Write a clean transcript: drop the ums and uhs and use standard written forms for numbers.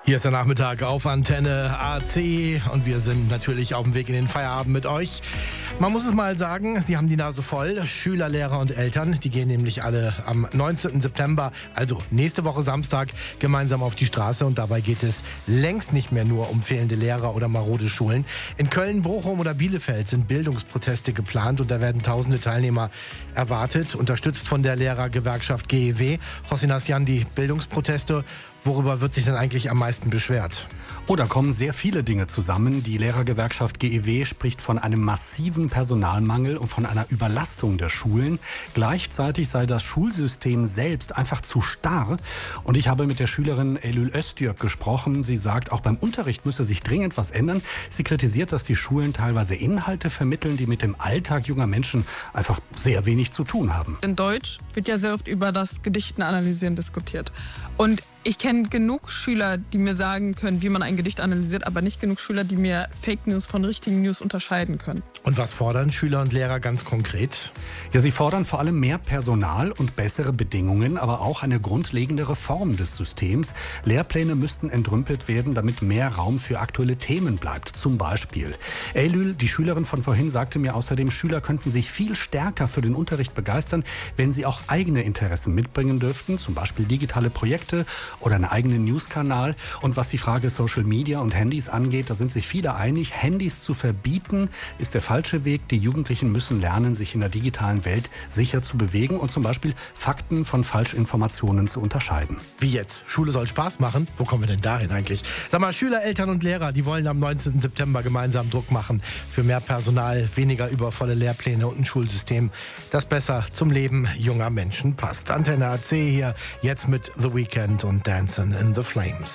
Hier ist der Nachmittag auf Antenne AC und wir sind natürlich auf dem Weg in den Feierabend mit euch. Man muss es mal sagen, sie haben die Nase voll. Schüler, Lehrer und Eltern, die gehen nämlich alle am 19. September, also nächste Woche Samstag, gemeinsam auf die Straße. Und dabei geht es längst nicht mehr nur um fehlende Lehrer oder marode Schulen. In Köln, Bochum oder Bielefeld sind Bildungsproteste geplant und da werden tausende Teilnehmer erwartet, unterstützt von der Lehrergewerkschaft GEW. José Nassian, die Bildungsproteste, worüber wird sich denn eigentlich am meisten beschwert? Oh, da kommen sehr viele Dinge zusammen. Die Lehrergewerkschaft GEW spricht von einem massiven Personalmangel und von einer Überlastung der Schulen. Gleichzeitig sei das Schulsystem selbst einfach zu starr. Und ich habe mit der Schülerin Eylül Öztürk gesprochen. Sie sagt, auch beim Unterricht müsse sich dringend was ändern. Sie kritisiert, dass die Schulen teilweise Inhalte vermitteln, die mit dem Alltag junger Menschen einfach sehr wenig zu tun haben. In Deutsch wird ja sehr oft über das Gedichten analysieren diskutiert. Und ich kenne genug Schüler, die mir sagen können, wie man ein Gedicht analysiert, aber nicht genug Schüler, die mir Fake News von richtigen News unterscheiden können. Und was fordern Schüler und Lehrer ganz konkret? Ja, sie fordern vor allem mehr Personal und bessere Bedingungen, aber auch eine grundlegende Reform des Systems. Lehrpläne müssten entrümpelt werden, damit mehr Raum für aktuelle Themen bleibt. Zum Beispiel Eylül, die Schülerin von vorhin, sagte mir außerdem, Schüler könnten sich viel stärker für den Unterricht begeistern, wenn sie auch eigene Interessen mitbringen dürften, zum Beispiel digitale Projekte oder einen eigenen Newskanal. Und was die Frage Social Media und Handys angeht, da sind sich viele einig, Handys zu verbieten ist der falsche Weg. Die Jugendlichen müssen lernen, sich in der digitalen Welt sicher zu bewegen und zum Beispiel Fakten von Falschinformationen zu unterscheiden. Wie jetzt? Schule soll Spaß machen? Wo kommen wir denn dahin eigentlich? Sag mal, Schüler, Eltern und Lehrer, die wollen am 19. September gemeinsam Druck machen für mehr Personal, weniger übervolle Lehrpläne und ein Schulsystem, das besser zum Leben junger Menschen passt. Antenne AC hier, jetzt mit The Weeknd und Dancing in the Flames.